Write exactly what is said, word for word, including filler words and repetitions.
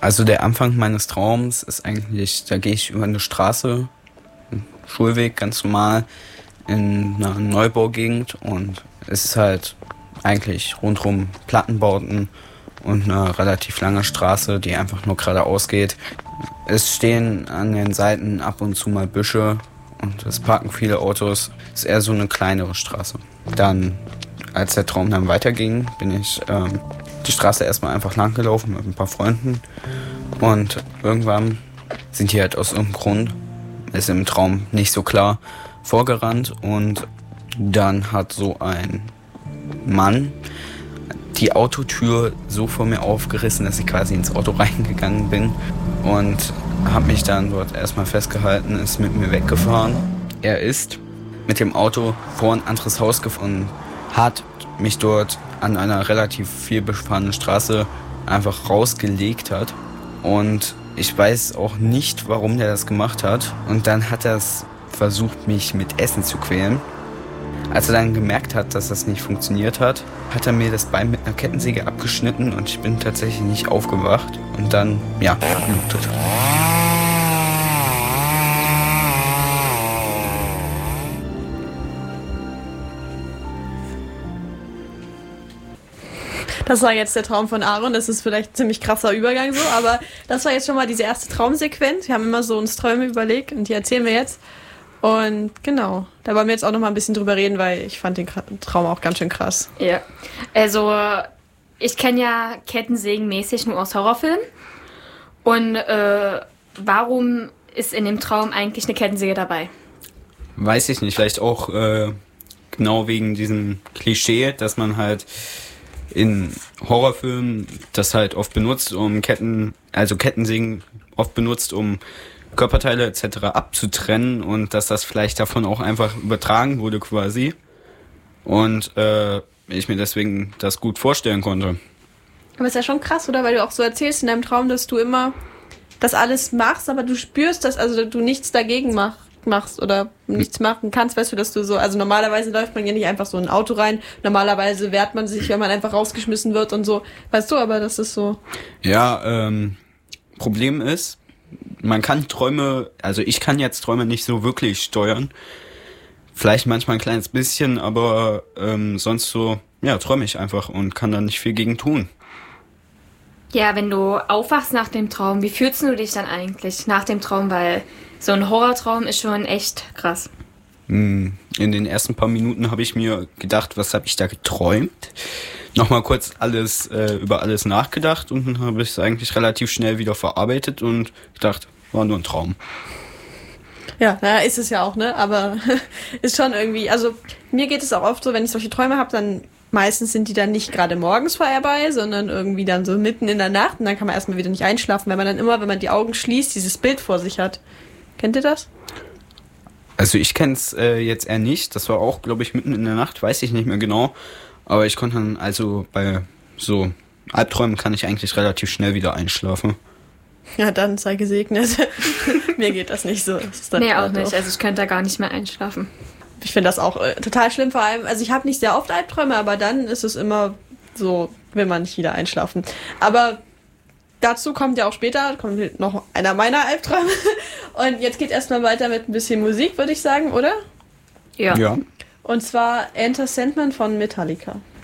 Also der Anfang meines Traums ist eigentlich, da gehe ich über eine Straße, einen Schulweg ganz normal, in einer Neubaugegend und es ist halt eigentlich rundherum Plattenbauten und eine relativ lange Straße, die einfach nur geradeaus geht. Es stehen an den Seiten ab und zu mal Büsche und es parken viele Autos. Es ist eher so eine kleinere Straße. Dann, als der Traum dann weiterging, bin ich ähm, die Straße erstmal einfach lang gelaufen mit ein paar Freunden. Und irgendwann sind die halt aus irgendeinem Grund, ist im Traum nicht so klar, vorgerannt. Und dann hat so ein Mann die Autotür so vor mir aufgerissen, dass ich quasi ins Auto reingegangen bin und habe mich dann dort erstmal festgehalten, ist mit mir weggefahren. Er ist mit dem Auto vor ein anderes Haus gefahren, hat mich dort an einer relativ viel befahrenen Straße einfach rausgelegt hat und ich weiß auch nicht, warum der das gemacht hat. Und dann hat er es versucht, mich mit Essen zu quälen. Als er dann gemerkt hat, dass das nicht funktioniert hat, hat er mir das Bein mit einer Kettensäge abgeschnitten und ich bin tatsächlich nicht aufgewacht und dann, ja, blutet. Das war jetzt der Traum von Aaron, das ist vielleicht ein ziemlich krasser Übergang so, aber das war jetzt schon mal diese erste Traumsequenz. Wir haben immer so uns Träume überlegt und die erzählen wir jetzt. Und genau, da wollen wir jetzt auch noch mal ein bisschen drüber reden, weil ich fand den Traum auch ganz schön krass. Ja, also ich kenne ja Kettensägen mäßig nur aus Horrorfilmen. Und äh, warum ist in dem Traum eigentlich eine Kettensäge dabei? Weiß ich nicht, vielleicht auch äh, genau wegen diesem Klischee, dass man halt in Horrorfilmen das halt oft benutzt, um Ketten, also Kettensägen oft benutzt, um Körperteile et cetera abzutrennen und dass das vielleicht davon auch einfach übertragen wurde quasi und äh, ich mir deswegen das gut vorstellen konnte. Aber ist ja schon krass, oder? Weil du auch so erzählst in deinem Traum, dass du immer das alles machst, aber du spürst, dass also du nichts dagegen mach, machst oder nichts machen kannst, weißt du, dass du so, also normalerweise läuft man ja nicht einfach so in ein Auto rein, normalerweise wehrt man sich, wenn man einfach rausgeschmissen wird und so, weißt du, aber das ist so. Ja, ähm, Problem ist, man kann Träume, also ich kann jetzt Träume nicht so wirklich steuern. Vielleicht manchmal ein kleines bisschen, aber ähm, sonst so, ja, träume ich einfach und kann da nicht viel gegen tun. Ja, wenn du aufwachst nach dem Traum, wie fühlst du dich dann eigentlich nach dem Traum? Weil so ein Horrortraum ist schon echt krass. In den ersten paar Minuten habe ich mir gedacht, was habe ich da geträumt? Nochmal kurz alles äh, über alles nachgedacht und dann habe ich es eigentlich relativ schnell wieder verarbeitet und gedacht, war nur ein Traum. Ja, naja, ist es ja auch, ne? Aber ist schon irgendwie, also mir geht es auch oft so, wenn ich solche Träume habe, dann meistens sind die dann nicht gerade morgens vorbei, sondern irgendwie dann so mitten in der Nacht und dann kann man erstmal wieder nicht einschlafen, weil man dann immer, wenn man die Augen schließt, dieses Bild vor sich hat. Kennt ihr das? Also ich kenne es äh, jetzt eher nicht, das war auch, glaube ich, mitten in der Nacht, weiß ich nicht mehr genau. Aber ich konnte dann, also bei so Albträumen kann ich eigentlich relativ schnell wieder einschlafen. Ja, dann sei gesegnet. Mir geht das nicht so. Das ist dann nee, auch halt nicht. Auch. Also ich könnte da gar nicht mehr einschlafen. Ich finde das auch äh, total schlimm, vor allem, also ich habe nicht sehr oft Albträume, aber dann ist es immer so, will man nicht wieder einschlafen. Aber dazu kommt ja auch später, kommt noch einer meiner Albträume. Und jetzt geht erstmal weiter mit ein bisschen Musik, würde ich sagen, oder? Ja. Ja. Und zwar Enter Sandman von Metallica.